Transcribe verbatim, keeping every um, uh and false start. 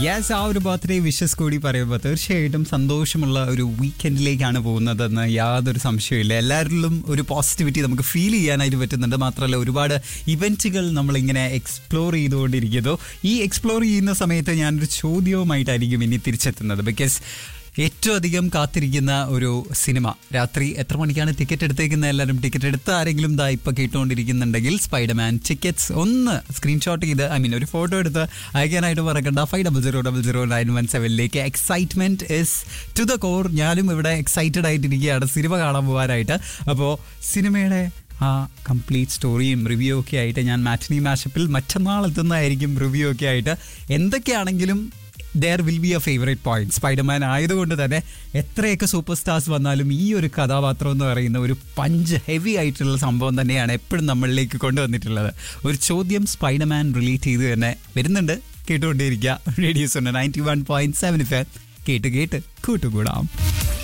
Yes, ആ ഒരു birthday wishes കൂടി പറയുമ്പോൾ തീർച്ചയായിട്ടും സന്തോഷമുള്ള ഒരു വീക്കെൻഡിലേക്കാണ് പോകുന്നതെന്ന് യാതൊരു സംശയമില്ല. എല്ലാവരിലും ഒരു പോസിറ്റിവിറ്റി നമുക്ക് ഫീൽ ചെയ്യാനായിട്ട് പറ്റുന്നുണ്ട്. മാത്രമല്ല, ഒരുപാട് ഇവൻറ്റുകൾ നമ്മളിങ്ങനെ എക്സ്പ്ലോർ ചെയ്തുകൊണ്ടിരിക്കുന്നു. ഈ എക്സ്പ്ലോർ ചെയ്യുന്ന സമയത്ത് ഞാനൊരു ചോദ്യവുമായിട്ടായിരിക്കും ഇനി തിരിച്ചെത്തുന്നത്. ബിക്കോസ് ഏറ്റവും അധികം കാത്തിരിക്കുന്ന ഒരു സിനിമ, രാത്രി എത്ര മണിക്കാണ് ടിക്കറ്റ് എടുത്തേക്കുന്നത്? എല്ലാവരും ടിക്കറ്റ് എടുത്ത് ആരെങ്കിലും ദാ ഇപ്പോൾ കേട്ടുകൊണ്ടിരിക്കുന്നുണ്ടെങ്കിൽ സ്പൈഡർമാൻ ടിക്കറ്റ്സ് ഒന്ന് സ്ക്രീൻഷോട്ട് ചെയ്ത് ഐ മീൻ ഒരു ഫോട്ടോ എടുത്ത് അയക്കാനായിട്ട് മറക്കണ്ട. Five double zero double zero nine one സെവനിലേക്ക്. Excitement is to the core. ഞാനും ഇവിടെ എക്സൈറ്റഡ് ആയിട്ടിരിക്കുകയാണ് സിനിമ കാണാൻ പോകാനായിട്ട്. അപ്പോൾ സിനിമയുടെ ആ കംപ്ലീറ്റ് സ്റ്റോറിയും റിവ്യൂ ഒക്കെ ആയിട്ട് ഞാൻ മാറ്റിനി മാഷപ്പിൽ മറ്റന്നാൾ എത്തുന്നതായിരിക്കും. റിവ്യൂ ഒക്കെ ആയിട്ട് എന്തൊക്കെയാണെങ്കിലും there will be A favourite point. Spiderman ആയതുകൊണ്ട് തന്നെ എത്രയൊക്കെ സൂപ്പർ സ്റ്റാർസ് വന്നാലും ഈ ഒരു കഥാപാത്രം എന്ന് പറയുന്ന ഒരു പഞ്ച് ഹെവി ആയിട്ടുള്ള സംഭവം തന്നെയാണ് എപ്പോഴും നമ്മളിലേക്ക് കൊണ്ടുവന്നിട്ടുള്ളത്. ഒരു ചോദ്യം സ്പൈഡർമാൻ റിലേറ്റ് ചെയ്ത് തന്നെ വരുന്നുണ്ട്. കേട്ടുകൊണ്ടേയിരിക്കുക radio zone ninety one point seven F M. കേട്ട് കേട്ട് കൂട്ടുകൂടാം.